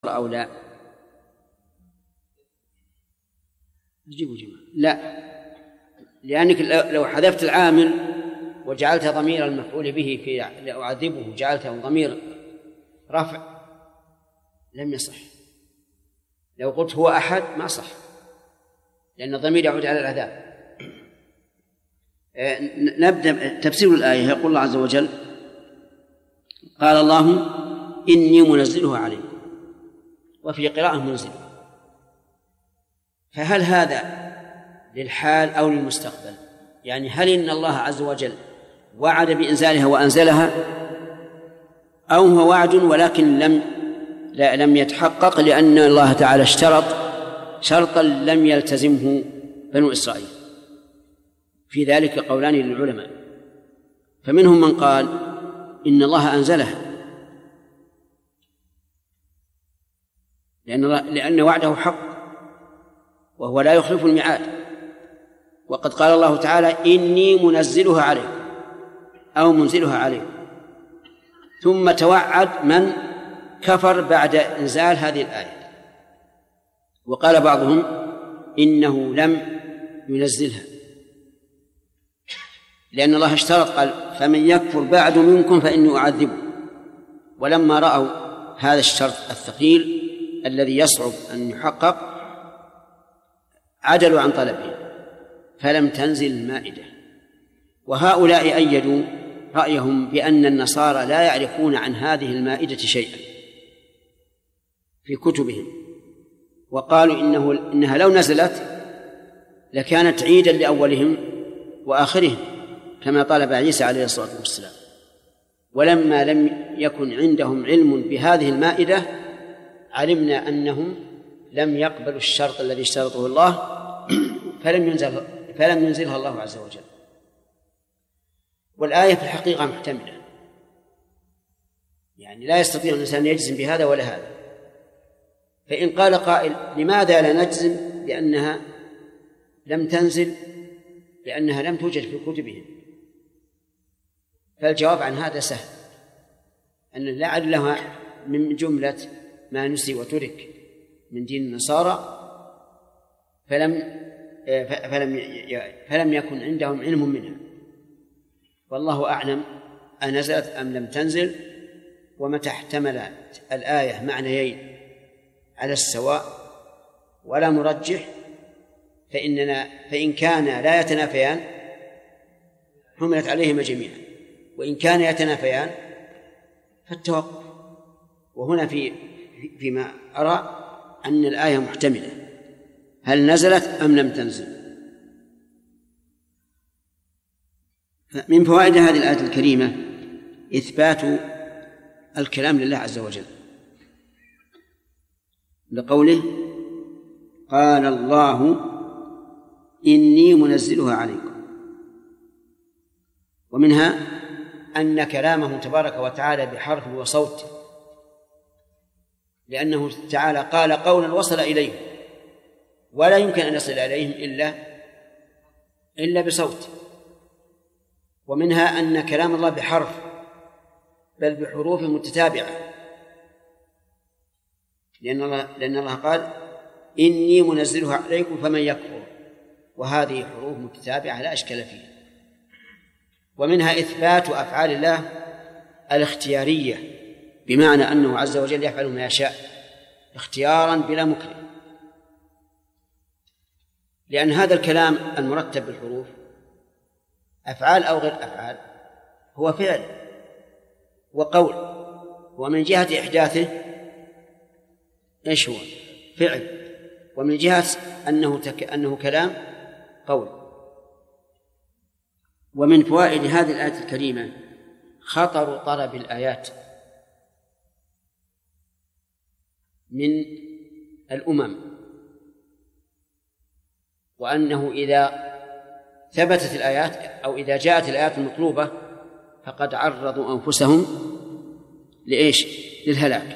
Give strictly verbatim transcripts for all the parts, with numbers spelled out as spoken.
أو لا؟ جيبوا جماعة. لا، لأنك لو حذفت العامل وجعلت ضمير المفعول به في لأعذبه جعلته ضمير رفع لم يصح. لو قلت هو أحد ما صح، لأن الضمير يعود على العذاب. نبدأ تفسير الآية. يقول الله عز وجل: قال الله إني منزله عليكم، وفي قراءة منزله. فهل هذا للحال أو للمستقبل؟ يعني هل إن الله عز وجل وعد بإنزالها وأنزلها، أو هو وعد ولكن لم لا لم يتحقق لأن الله تعالى اشترط شرطا لم يلتزمه بنو إسرائيل؟ في ذلك قولان للعلماء. فمنهم من قال إن الله أنزلها لأن, لأن وعده حق وهو لا يخلف الميعاد، وقد قال الله تعالى إني منزلها عليكم أو منزلها عليكم، ثم توعد من كفر بعد إنزال هذه الآية. وقال بعضهم إنه لم ينزلها لأن الله اشترط، قال فمن يكفر بعد منكم فإني أعذبه، ولما رأوا هذا الشرط الثقيل الذي يصعب أن يحقق عدلوا عن طلبه فلم تنزل المائدة. وهؤلاء أيدوا رأيهم بأن النصارى لا يعرفون عن هذه المائدة شيئا في كتبهم، وقالوا إنه إنها لو نزلت لكانت عيدا لأولهم وآخرهم كما طلب عيسى عليه الصلاة والسلام. ولما لم يكن عندهم علم بهذه المائدة علمنا أنهم لم يقبلوا الشرط الذي اشترطه الله فلم ينزل فلم ينزلها الله عز وجل. والآية في الحقيقة محتملة، يعني لا يستطيع الإنسان يجزم بهذا ولا هذا. فإن قال قائل لماذا لا نجزم بأنها لم تنزل لأنها لم توجد في كتبهم؟ فالجواب عن هذا سهل، أن لعلها من جملة ما نسي وترك من دين النصارى فلم فلم فلم يكن عندهم علم منها. والله أعلم أنزلت أم لم تنزل، ومتى احتملت الآية معنيين على السواء ولا مرجح فإننا فإن كان لا يتنافيان حملت عليهما جميعا، وإن كان يتنافيان فالتوقف. وهنا في فيما أرى أن الآية محتملة، هل نزلت أم لم تنزل. من فوائد هذه الآية الكريمة إثبات الكلام لله عز وجل لقوله قال الله إني منزلها عليكم. ومنها أن كلامه تبارك وتعالى بحرف وصوت، لأنه تعالى قال قولا وصل إليهم ولا يمكن أن يصل إليهم إلا إلا بصوت. ومنها أن كلام الله بحرف بل بحروف متتابعة، لأن الله, لأن الله قال إني منزلها عليكم فمن يكفر، وهذه حروف متتابعة لا أشكال فيها. ومنها إثبات أفعال الله الاختيارية، بمعنى أنه عز وجل يفعل ما يشاء اختيارا بلا مكره، لأن هذا الكلام المرتب بالحروف أفعال أو غير أفعال هو فعل وقول، ومن جهة إحداثه إيش هو؟ فعل، ومن جهة أنه, تك... أنه كلام قول. ومن فوائد هذه الآية الكريمة خطر طلب الآيات من الأمم، وأنه إذا ثبتت الآيات أو إذا جاءت الآيات المطلوبة فقد عرضوا أنفسهم لإيش؟ للهلاك.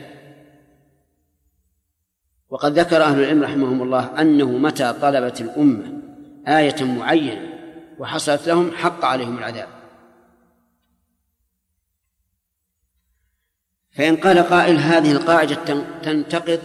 وقد ذكر أهل العلم رحمهم الله أنه متى طلبت الأمة آية معينة وحصلت لهم حق عليهم العذاب. فإن قال قائل هذه القاعدة تنتقض